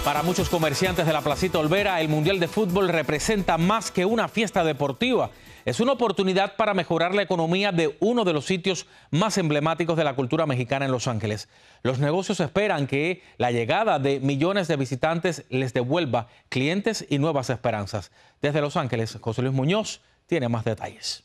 Para muchos comerciantes de la Placita Olvera, el Mundial de Fútbol representa más que una fiesta deportiva. Es una oportunidad para mejorar la economía de uno de los sitios más emblemáticos de la cultura mexicana en Los Ángeles. Los negocios esperan que la llegada de millones de visitantes les devuelva clientes y nuevas esperanzas. Desde Los Ángeles, José Luis Muñoz tiene más detalles.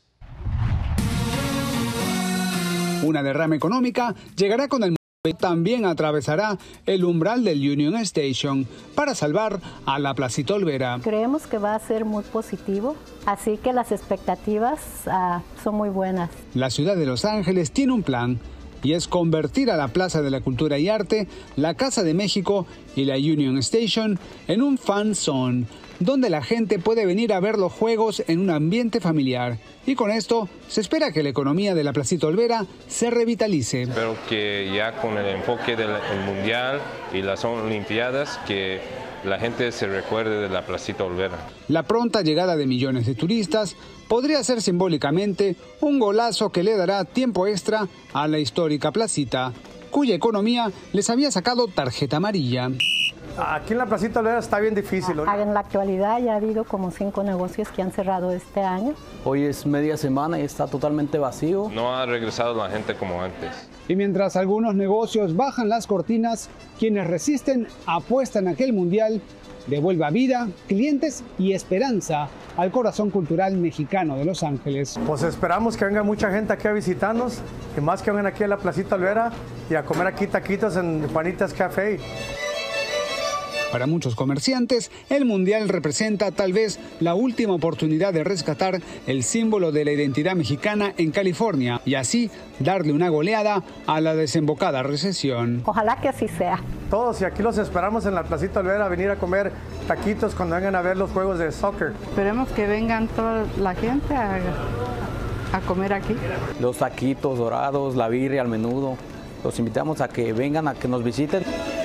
Una derrama económica llegará con el también atravesará el umbral del Union Station para salvar a la Placita Olvera. Creemos que va a ser muy positivo, así que las expectativas son muy buenas. La ciudad de Los Ángeles tiene un plan y es convertir a la Plaza de la Cultura y Arte, la Casa de México y la Union Station en un fan zone, donde la gente puede venir a ver los juegos en un ambiente familiar. Y con esto se espera que la economía de la Placita Olvera se revitalice. Espero que ya con el enfoque del Mundial y las Olimpiadas, que la gente se recuerde de la Placita Olvera. La pronta llegada de millones de turistas podría ser simbólicamente un golazo que le dará tiempo extra a la histórica placita, cuya economía les había sacado tarjeta amarilla. Aquí en la Placita Olvera está bien difícil. En la actualidad ya ha habido como 5 negocios que han cerrado este año. Hoy es media semana y está totalmente vacío. No ha regresado la gente como antes. Y mientras algunos negocios bajan las cortinas, quienes resisten apuestan a que el Mundial devuelva vida, clientes y esperanza al corazón cultural mexicano de Los Ángeles. Pues esperamos que venga mucha gente aquí a visitarnos y más que vengan aquí a la Placita Olvera y a comer aquí taquitos en Juanitas Café. Para muchos comerciantes, el Mundial representa tal vez la última oportunidad de rescatar el símbolo de la identidad mexicana en California y así darle una goleada a la desembocada recesión. Ojalá que así sea. Todos y aquí los esperamos en la Placita Olvera a venir a comer taquitos cuando vengan a ver los juegos de soccer. Esperemos que vengan toda la gente a comer aquí. Los taquitos dorados, la birria, el menudo. Los invitamos a que vengan, a que nos visiten.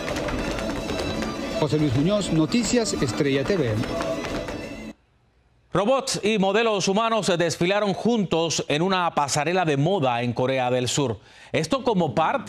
José Luis Muñoz, Noticias Estrella TV. Robots y modelos humanos desfilaron juntos en una pasarela de moda en Corea del Sur. Esto como parte